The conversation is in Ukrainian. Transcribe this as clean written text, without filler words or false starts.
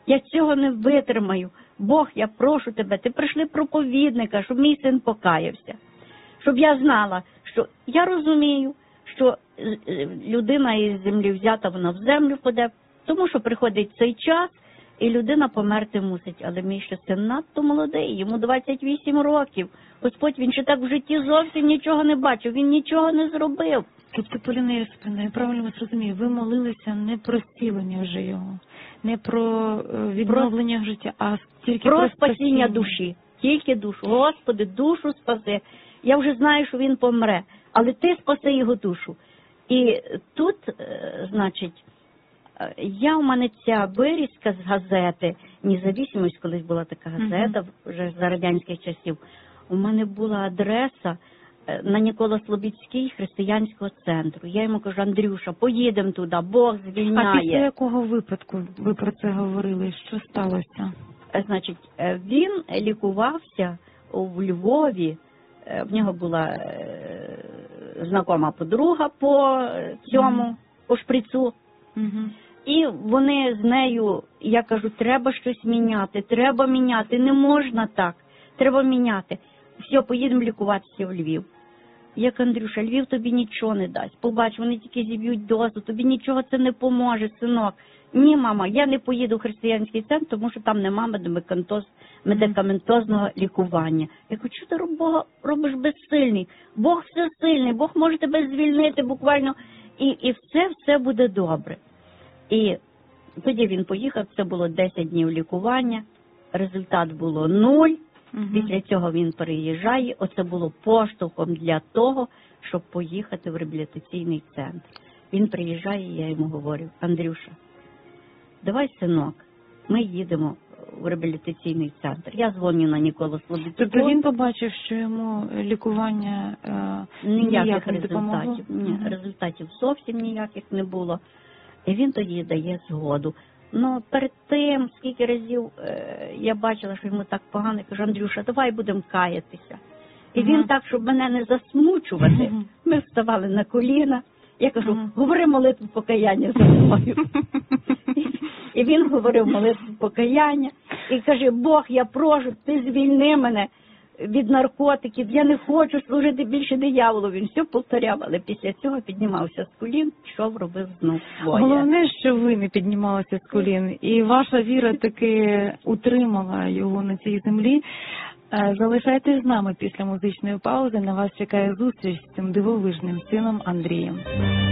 Я цього не витримаю. Бог, я прошу тебе, ти прийшли проповідника, щоб мій син покаявся. Щоб я знала, що я розумію, що людина із землі взята, вона в землю паде, тому що приходить цей час, і людина померти мусить. Але мій ще син надто молодий, йому 28 років. Господь, він ще так в житті зовсім нічого не бачив, він нічого не зробив. Тобто, Поліна Йосипівна, я правильно вас розумію, ви молилися не про зцілення вже його, не про відновлення життя, а тільки про спасіння душі. Тільки душу. Господи, душу спаси. Я вже знаю, що він помре, але ти спаси його душу. І тут, значить, у мене ця вирізка з газети «Независимость», колись була така газета, вже за радянських часів, у мене була адреса на Нікола Слобідський християнського центру. Я йому кажу: Андрюша, поїдемо туди, Бог звільняє. А після якого випадку ви про це говорили? Що сталося? Значить, він лікувався у Львові, в нього була знакома подруга по цьому, по шприцу. І вони з нею, я кажу, треба щось міняти, не можна так, треба міняти. Все, поїдемо лікуватися в Львів. Як: Андрюша, Львів тобі нічого не дасть. Побач, вони тільки зіб'ють дозу, тобі нічого це не поможе, синок. Ні, мама, я не поїду в християнський центр, тому що там нема медикаментозного лікування. Я кажу: що ти Бога робиш безсильний? Бог всесильний, Бог може тебе звільнити буквально, і все буде добре. І тоді він поїхав, це було 10 днів лікування, результат було 0. Після цього він переїжджає. Оце було поштовхом для того, щоб поїхати в реабілітаційний центр. Він приїжджає, і я йому говорю: Андрюша, давай, синок, ми їдемо в реабілітаційний центр. Я дзвоню на Ніколу Слобідського. Тобто він побачив, що йому лікування ніяких результатів. Ні, результатів зовсім ніяких не було. І він тоді дає згоду. Ну, перед тим, скільки разів я бачила, що йому так погано, я кажу: Андрюша, давай будемо каятися. І він так, щоб мене не засмучувати, ми вставали на коліна. Я кажу: говори молитву покаяння за мною. І він говорив молитву покаяння. І каже: Бог, я прошу, ти звільни мене від наркотиків, я не хочу служити більше дияволу. Він все повторяв, але після цього піднімався з колін, пішов, робив знов своє. Головне, що ви не піднімалися з колін, і ваша віра таки утримала його на цій землі. Залишайтесь з нами після музичної паузи, на вас чекає зустріч з цим дивовижним сином Андрієм.